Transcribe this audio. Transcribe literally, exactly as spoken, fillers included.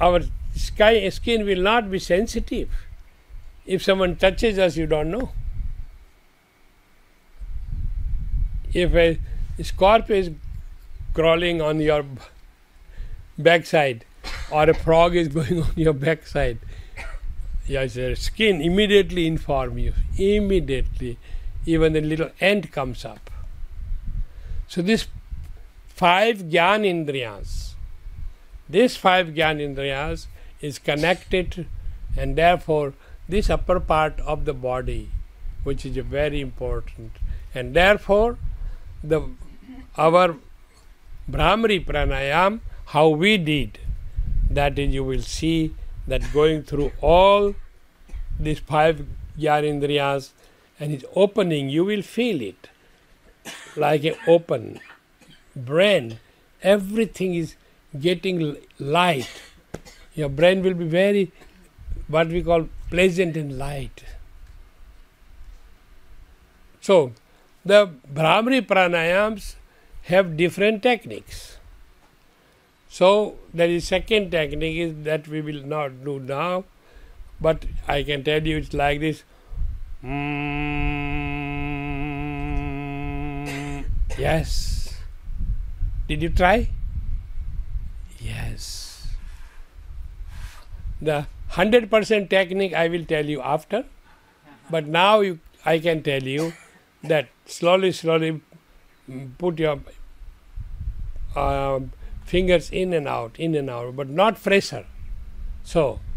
our sky, skin will not be sensitive. If someone touches us, you don't know. If a scorpion is crawling on your backside, or a frog is going on your backside, yes, your skin immediately inform you. Immediately, even the little ant comes up. So this five Gyan Indriyas, this five Gyan Indriyas is connected, and therefore this upper part of the body, which is very important, and therefore the our Brahmari Pranayam, how we did, that is, you will see that going through all these five Gyanendriyas and its opening, you will feel it like an open brain. Everything is getting light. Your brain will be very, what we call, pleasant and light. So, the Brahmari Pranayams have different techniques. So, there is second technique is that we will not do now, but I can tell you it's like this. Mm, yes. Did you try? Yes. The one hundred percent technique I will tell you after, but now you, I can tell you that slowly, slowly put your uh, fingers in and out, in and out, but not pressure. So,